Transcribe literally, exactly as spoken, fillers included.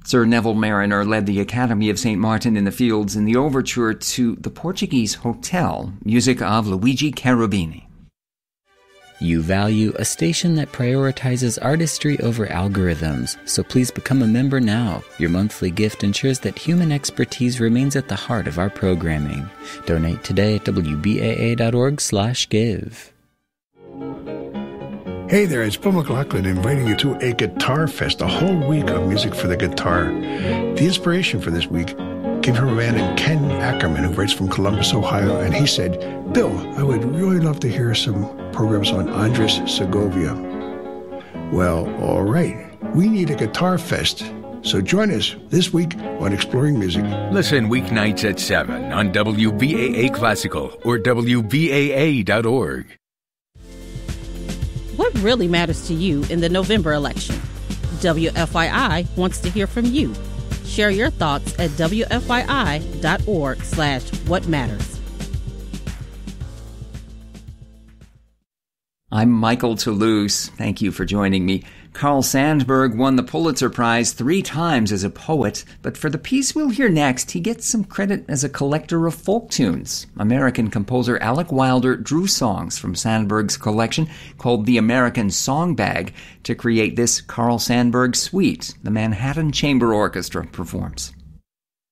Sir Neville Mariner led the Academy of Saint Martin in the Fields in the overture to The Portuguese Hotel, music of Luigi Cherubini. You value a station that prioritizes artistry over algorithms, so please become a member now. Your monthly gift ensures that human expertise remains at the heart of our programming. Donate today at W B A A dot org slash give. Hey there, it's Bill McLaughlin inviting you to a Guitar Fest, a whole week of music for the guitar. The inspiration for this week came from a man named Ken Ackerman, who writes from Columbus, Ohio, and he said, Bill, I would really love to hear some programs on Andres Segovia. Well, all right, we need a Guitar Fest, so join us this week on Exploring Music. Listen weeknights at seven on W B A A Classical or W B A A dot org. What really matters to you in the November election? W F Y I wants to hear from you. Share your thoughts at W F Y I dot org slash what matters. I'm Michael Toulouse. Thank you for joining me. Carl Sandburg won the Pulitzer Prize three times as a poet, but for the piece we'll hear next, he gets some credit as a collector of folk tunes. American composer Alec Wilder drew songs from Sandburg's collection called the American Song Bag to create this Carl Sandburg suite the Manhattan Chamber Orchestra performs.